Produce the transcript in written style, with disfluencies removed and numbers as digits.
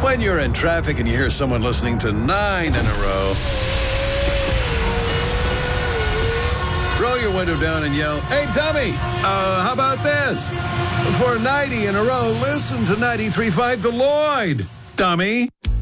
When you're in traffic and you hear someone listening to 9 in a row, roll your window down and yell, "Hey, dummy, how about this? For 90 in a row, listen to 93.5 The Lloyd, dummy."